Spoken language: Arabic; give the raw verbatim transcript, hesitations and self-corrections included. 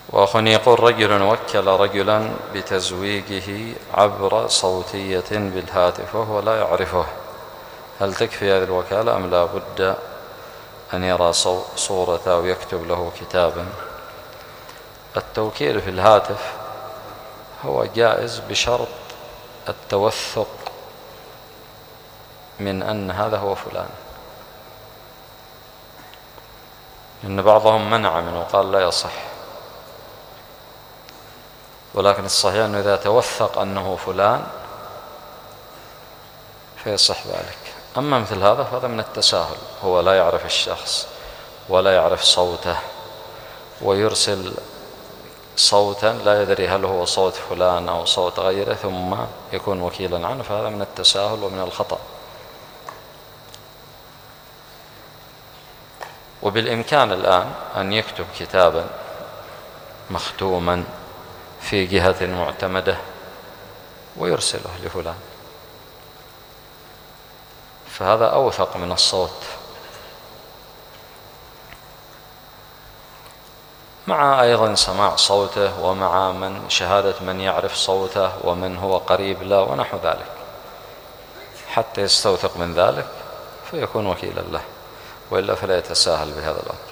وأخ يقول: رجل وكل رجلا بتزويجه عبر صوتية بالهاتف وهو لا يعرفه، هل تكفي هذه الوكالة أم لا بد أن يرى صورته أو يكتب له كتابا؟ التوكيل في الهاتف هو جائز بشرط التوثق من أن هذا هو فلان، لأن بعضهم منع منه وقال لا يصح، ولكن الصحيح أنه إذا توثق أنه فلان فيصح ذلك. أما مثل هذا فهذا من التساهل، هو لا يعرف الشخص ولا يعرف صوته ويرسل صوتا لا يدري هل هو صوت فلان أو صوت غيره ثم يكون وكيلا عنه، فهذا من التساهل ومن الخطأ. وبالإمكان الآن أن يكتب كتابا مختوما في جهة معتمدة ويرسله لفلان، فهذا أوثق من الصوت، مع أيضا سماع صوته ومع من شهادة من يعرف صوته ومن هو قريب له ونحو ذلك، حتى يستوثق من ذلك فيكون وكيلا له، وإلا فلا يتساهل بهذا الأمر.